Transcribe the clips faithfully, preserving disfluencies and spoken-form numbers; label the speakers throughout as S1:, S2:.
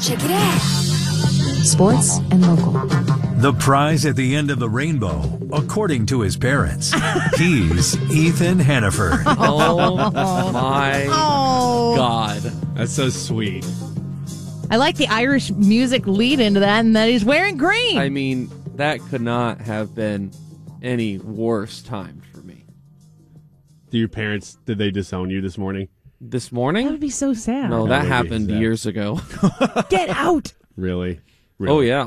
S1: Check it out.
S2: Sports and local.
S3: The prize at the end of the rainbow, according to his parents. He's Ethan Hannaford.
S4: Oh, my
S5: Oh.
S4: God.
S6: That's so sweet.
S5: I like the Irish music lead into that, and that he's wearing green.
S4: I mean, that could not have been any worse time for me.
S6: Do your parents, did they disown you this morning?
S4: This
S5: That
S4: morning?
S5: would be so sad.
S4: No,
S6: That
S4: that
S6: would be
S4: happened
S6: sad.
S4: years ago.
S5: Get out.
S6: Really? Really?
S4: Oh, yeah.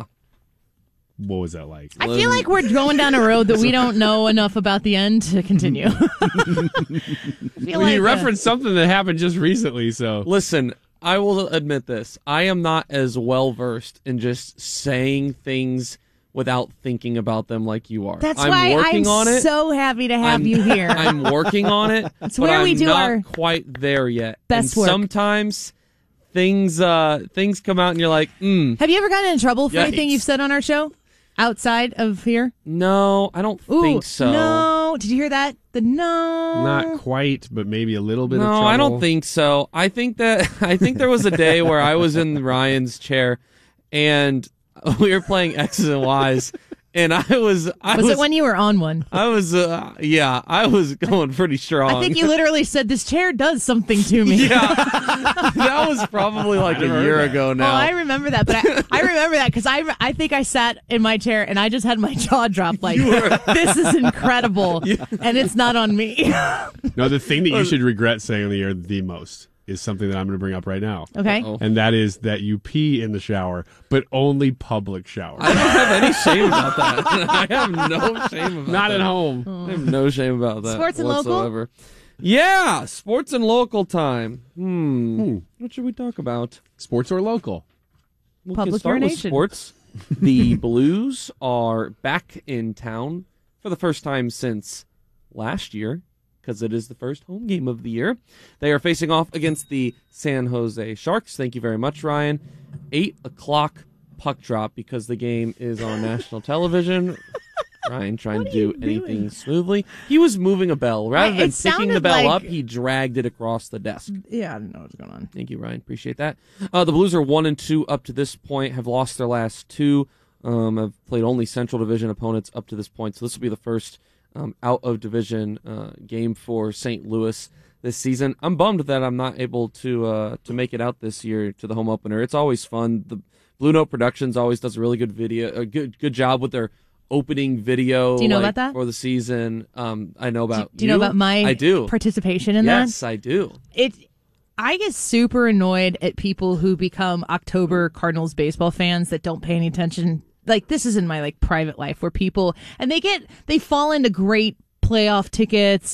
S6: What was that like?
S5: I feel like we're going down a road that we don't know enough about the end to continue. I feel
S6: Well,
S5: like,
S6: you
S5: uh,
S6: referenced something that happened just recently, so.
S4: Listen, I will admit this. I am not as well versed in just saying things without thinking about them like you are.
S5: That's
S4: I'm
S5: why
S4: working
S5: I'm
S4: on it.
S5: so happy to have
S4: I'm,
S5: you here.
S4: I'm working on it.
S5: It's
S4: but
S5: where
S4: I'm
S5: we do
S4: not
S5: our
S4: quite there yet.
S5: best
S4: and
S5: work.
S4: Sometimes things uh, things come out and you're like, mm,
S5: Have you ever gotten in trouble for anything
S4: Yikes.
S5: you've said on our show? Outside of here?
S4: no, I don't
S5: Ooh,
S4: think so.
S5: No. Did you hear that? The no.
S6: Not quite, but maybe a little bit
S4: No,
S6: of trouble.
S4: I don't think so. I think that I think there was a day where I was in Ryan's chair and we were playing X's and Y's, and I was I
S5: Was,
S4: was,
S5: it when you were on one?
S4: I was uh, yeah I was going pretty strong.
S5: I think you literally said this chair does something to me.
S4: yeah, that was probably like a
S6: never
S4: year
S6: heard that.
S4: ago
S5: Oh,
S4: now.
S5: I remember that, but I, I remember that because I, I think I sat in my chair and I just had my jaw drop like, this is incredible, and it's not on me.
S6: No, the thing that you should regret saying on the air the most is something that I'm going to bring up right now.
S5: Okay?
S4: Uh-oh.
S6: And that is that you pee in the shower, but only public showers.
S4: I don't have any shame about that. I have no shame about
S6: Not
S4: that.
S6: at home.
S4: I have no shame about that.
S5: Sports and local?
S4: whatsoever. Yeah, sports and local time. Hmm.
S6: Hmm.
S4: What should we talk about?
S6: Sports or local?
S4: We
S5: Public
S4: can start with
S5: urination.
S4: sports. The Blues are back in town for the first time since last year, because it is the first home game of the year. They are facing off against the San Jose Sharks. Thank you very much, Ryan. Eight o'clock puck drop because the game is on national television. Ryan trying to do anything smoothly. He was moving a bell. Rather
S5: I-
S4: than
S5: it
S4: picking the
S5: sounded
S4: bell
S5: like-
S4: up, he dragged it across the desk.
S5: Yeah, I didn't know what was going on.
S4: Thank you, Ryan. Appreciate that. Uh, the Blues are one and two up to this point. Have lost their last two. Um, have played only Central Division opponents up to this point. So this will be the first um, out of division uh, game for Saint Louis this season. I'm bummed that I'm not able to uh, to make it out this year to the home opener. It's always fun. The Blue Note Productions always does a really good video, a good good job with their opening video.
S5: Do you know
S4: like,
S5: about that?
S4: for the season? Um, I know about.
S5: Do you know about my
S4: I do.
S5: participation in that?
S4: Yes, I do.
S5: It I get super annoyed at people who become October Cardinals baseball fans that don't pay any attention. Like, this is in my like private life where people and they get they fall into great playoff tickets